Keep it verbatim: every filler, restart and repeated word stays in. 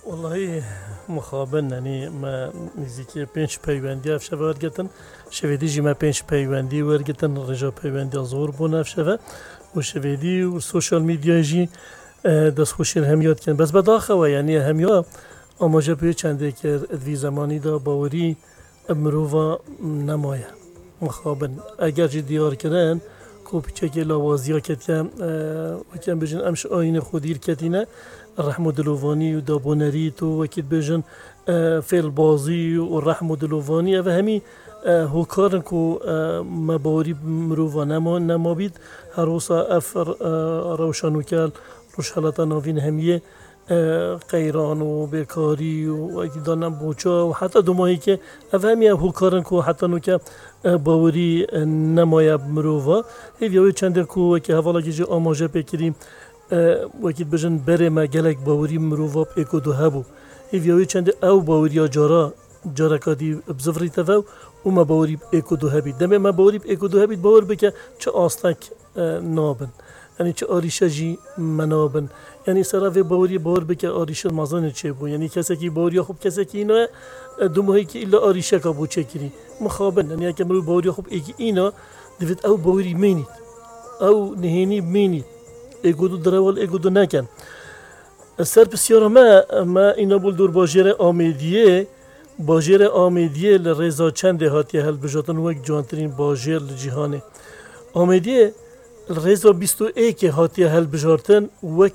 والله مخابن يعني ما نزیکی پنج پیوندی افشه ورگتن شویدی جی ما پنج پیوندی ورگتن رجا پیوندی زور بون افشه و شویدی و سوشال میدیا جی دست خوشین همیاد کن بس بداخه و یعنی همیا آماجه پیو چنده که ادوی زمانی دا باوری مروفا نمایه مخابن اگر جی دیار کرن کوپیچه که لاوازیا کتیم و کم بجن امش آین خودیر کتینه الرحم دلوفانی و دابونری تو وکیل بجن فیل بازی و الرحم دلوفانی و همی هوکارن کو مباری مروفا نما نما بید هر روسا افر روشنوکل روش حالتا نوین همیه قیران و بیکاری و اگه بوچا و حتی دو ماهی که افهمی هو کارن که حتی نو که باوری نمایه مروفا هیوی چنده که که حوالا که آماجه بکریم وقتی بجن بره ما گلک باوری مروفا اکو دو هبو هیوی چنده او باوری ها جارا جارا کادی بزفری تفاو و ما باوری اکو دو هبید دمه ما باوری اکو دو هبید باور بکه چه آستک نابن یعنی چه آریشه جی منابن یعنی سراغ باوری باور بکه آریشه مازن چه بو یعنی کسی که باوری خوب کسی که اینا دو ماهی که الا آریشه کا بو چه کری مخابن یعنی اگه مرو باوری خوب ایکی اینا دوید او باوری مینید او نهینی مینید ایگو دو درول ایگو دو نکن سر بسیار ما ما اینا بول دور باجر آمیدیه باجر آمیدیه لرزا چند هاتیه هل بجاتن و یک جوانترین باجر لجهانه آمیدیه رضا بیست و یک هاتیه هل بجارتن و